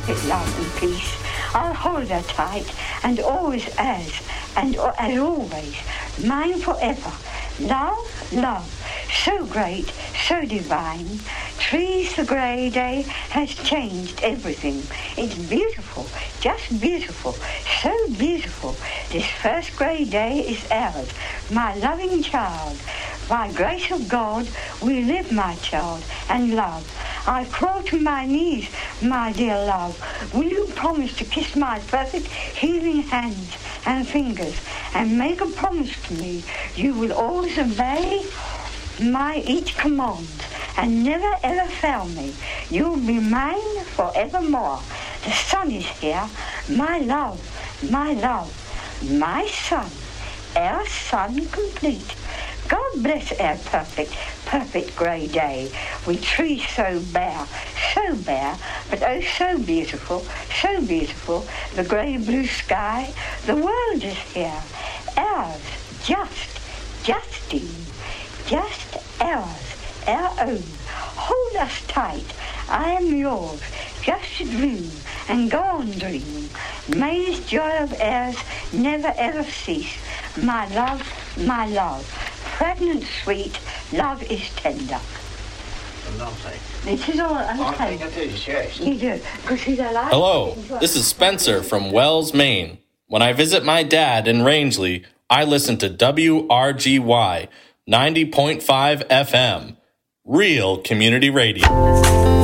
perfect love and peace. I'll hold her tight and always as always, mine forever. Love, love, so great, so divine. Trees, the grey day has changed everything. It's beautiful, just beautiful, so beautiful. This first grey day is ours, my loving child. By grace of God, we live, my child, and love. I crawl to my knees, my dear love. Will you promise to kiss my perfect healing hands and fingers and make a promise to me you will always obey my each command and never ever fail me? You'll be mine forevermore. The sun is here, my love, my son, our son complete. God bless our perfect grey day, with trees so bare, but oh so beautiful, the grey blue sky, the world is here, ours, Justine, just ours, our own. Hold us tight, I am yours, just a dream, and go on dreaming. May this joy of ours never ever cease. My love, pregnant sweet, love is tender. Lovely. This is all I think it is, yes. You do, because you like. Hello, this is Spencer from Wells, Maine. When I visit my dad in Rangeley, I listen to WRGY 90.5 FM, real community radio.